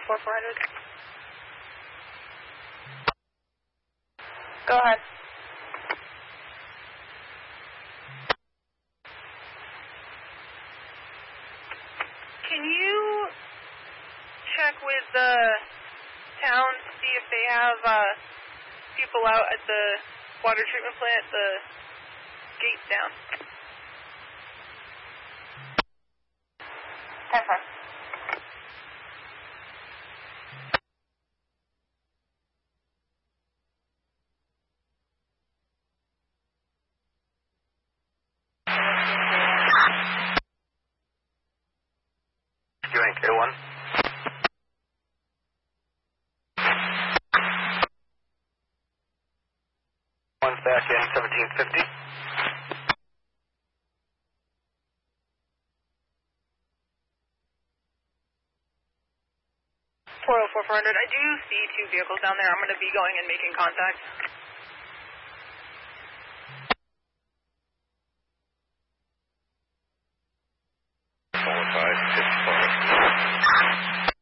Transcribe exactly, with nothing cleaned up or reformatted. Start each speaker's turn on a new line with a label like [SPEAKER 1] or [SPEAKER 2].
[SPEAKER 1] four four hundred. Go ahead. Can you check with the town to see if they have uh, people out at the water treatment plant, the gates down? ten five.
[SPEAKER 2] Doing K one. One's back in seventeen fifty.
[SPEAKER 1] four oh four four hundred. I do see two vehicles down there. I'm going to be going and making contact.
[SPEAKER 2] four five six five.